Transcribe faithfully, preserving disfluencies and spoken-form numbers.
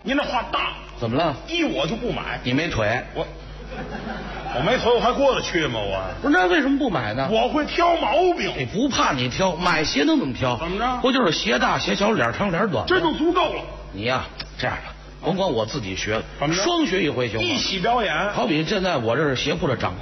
您这话大。 怎么了？ 一我就不买。 你没腿？ 我我没腿，我还过得去吗？我不是，那为什么不买呢？ 我会挑毛病。 你不怕你挑，买鞋能怎么挑？ 怎么着？ 不就是鞋大鞋小脸长脸短？ 这就足够了。 你呀，这样的，甭管我自己学了， 怎么着？ 双学一回行吗？ 一起表演。 好比现在我这是鞋铺的掌柜。